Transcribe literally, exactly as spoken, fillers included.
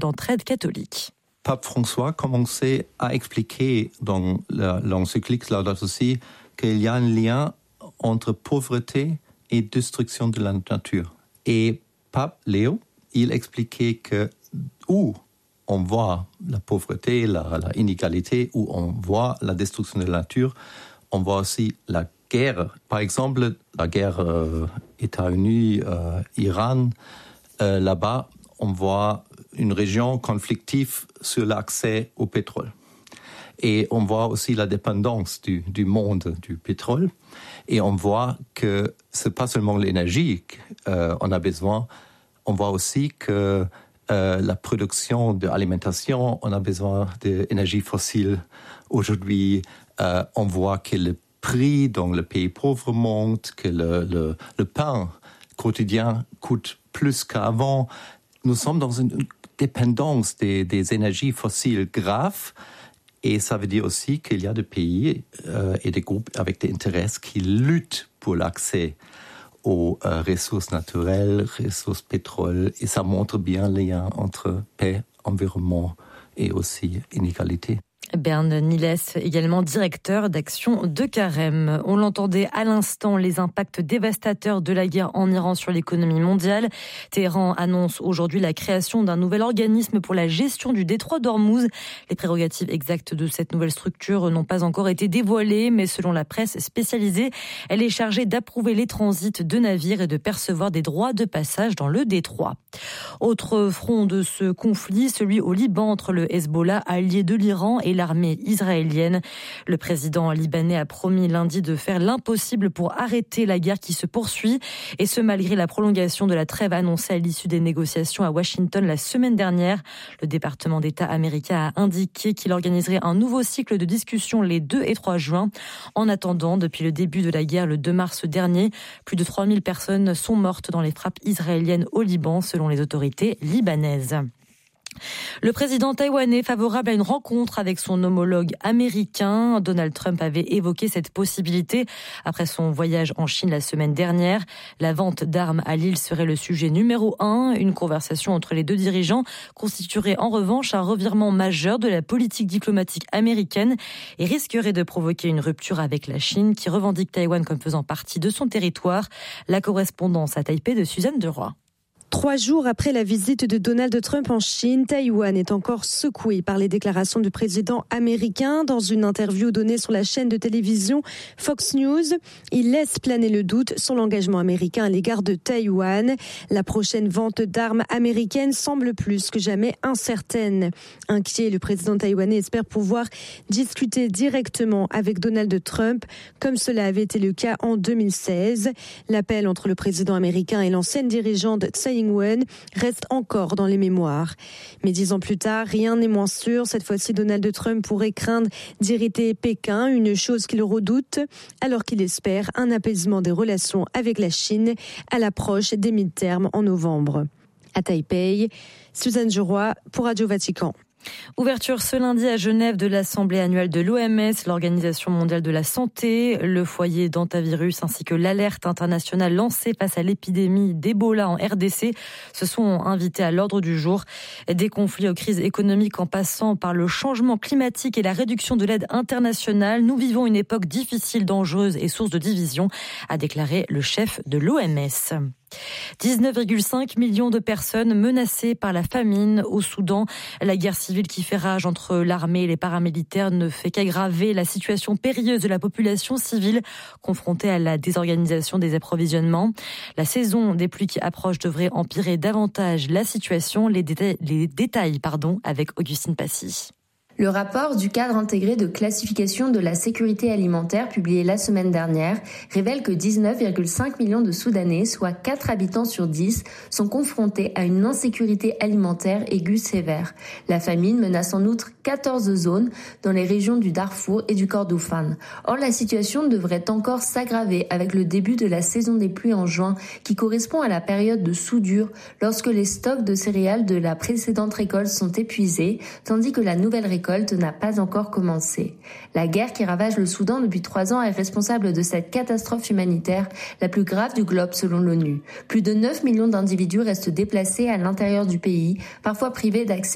d'entraide catholique. Pape François commençait à expliquer dans l'encyclique Laudato Si qu'il y a un lien entre pauvreté et destruction de la nature. Et Pape Léo, il expliquait que où on voit la pauvreté, la, la inégalité, où on voit la destruction de la nature, on voit aussi la guerre. Par exemple, la guerre euh, États-Unis, euh, Iran, euh, là-bas, on voit une région conflictive sur l'accès au pétrole. Et on voit aussi la dépendance du, du monde du pétrole. Et on voit que ce n'est pas seulement l'énergie qu'on euh, a besoin, on voit aussi que euh, la production d'alimentation, on a besoin d'énergie fossile. Aujourd'hui, euh, on voit que le prix dans le pays pauvre monte, que le, le, le pain quotidien coûte plus qu'avant. Nous sommes dans une dépendance des, des énergies fossiles grave. Et ça veut dire aussi qu'il y a des pays euh, et des groupes avec des intérêts qui luttent pour l'accès aux euh, ressources naturelles, ressources pétrole. Et ça montre bien le lien entre paix, environnement et aussi inégalité. Bern Niles, également directeur d'Action de Carême. On l'entendait à l'instant, les impacts dévastateurs de la guerre en Iran sur l'économie mondiale. Téhéran annonce aujourd'hui la création d'un nouvel organisme pour la gestion du détroit d'Ormuz. Les prérogatives exactes de cette nouvelle structure n'ont pas encore été dévoilées, mais selon la presse spécialisée, elle est chargée d'approuver les transits de navires et de percevoir des droits de passage dans le détroit. Autre front de ce conflit, celui au Liban entre le Hezbollah, allié de l'Iran, et l'armée israélienne. Le président libanais a promis lundi de faire l'impossible pour arrêter la guerre qui se poursuit, et ce malgré la prolongation de la trêve annoncée à l'issue des négociations à Washington la semaine dernière. Le département d'État américain a indiqué qu'il organiserait un nouveau cycle de discussions les deux et trois juin. En attendant, depuis le début de la guerre le deux mars dernier, plus de trois mille personnes sont mortes dans les frappes israéliennes au Liban, selon les autorités libanaises. Le président taïwanais favorable à une rencontre avec son homologue américain. Donald Trump avait évoqué cette possibilité après son voyage en Chine la semaine dernière. La vente d'armes à l'île serait le sujet numéro un. Une conversation entre les deux dirigeants constituerait en revanche un revirement majeur de la politique diplomatique américaine et risquerait de provoquer une rupture avec la Chine qui revendique Taïwan comme faisant partie de son territoire. La correspondance à Taipei de Suzanne Deroy. Trois jours après la visite de Donald Trump en Chine, Taïwan est encore secoué par les déclarations du président américain. Dans une interview donnée sur la chaîne de télévision Fox News, il laisse planer le doute sur l'engagement américain à l'égard de Taïwan. La prochaine vente d'armes américaines semble plus que jamais incertaine. Inquiet, le président taïwanais espère pouvoir discuter directement avec Donald Trump, comme cela avait été le cas en deux mille seize. L'appel entre le président américain et l'ancienne dirigeante Tsai Ing-wen reste encore dans les mémoires. Mais dix ans plus tard, rien n'est moins sûr. Cette fois-ci, Donald Trump pourrait craindre d'irriter Pékin, une chose qu'il redoute, alors qu'il espère un apaisement des relations avec la Chine à l'approche des mi-termes en novembre. À Taipei, Suzanne Geroy pour Radio Vatican. Ouverture ce lundi à Genève de l'Assemblée annuelle de l'O M S, l'Organisation mondiale de la santé. Le foyer d'hantavirus ainsi que l'alerte internationale lancée face à l'épidémie d'Ebola en R D C se sont invités à l'ordre du jour. Des conflits aux crises économiques en passant par le changement climatique et la réduction de l'aide internationale, nous vivons une époque difficile, dangereuse et source de division, a déclaré le chef de l'O M S. dix-neuf virgule cinq millions de personnes menacées par la famine au Soudan. La guerre civile qui fait rage entre l'armée et les paramilitaires ne fait qu'aggraver la situation périlleuse de la population civile confrontée à la désorganisation des approvisionnements. La saison des pluies qui approche devrait empirer davantage la situation. Les détails, les détails pardon, avec Augustine Passy. Le rapport du cadre intégré de classification de la sécurité alimentaire publié la semaine dernière révèle que dix-neuf virgule cinq millions de Soudanais, soit quatre habitants sur dix, sont confrontés à une insécurité alimentaire aiguë sévère. La famine menace en outre quatorze zones dans les régions du Darfour et du Kordofan. Or, la situation devrait encore s'aggraver avec le début de la saison des pluies en juin, qui correspond à la période de soudure lorsque les stocks de céréales de la précédente récolte sont épuisés, tandis que la nouvelle récolte n'a pas encore commencé. La guerre qui ravage le Soudan depuis trois ans est responsable de cette catastrophe humanitaire, la plus grave du globe selon l'ONU. Plus de neuf millions d'individus restent déplacés à l'intérieur du pays, parfois privés d'accès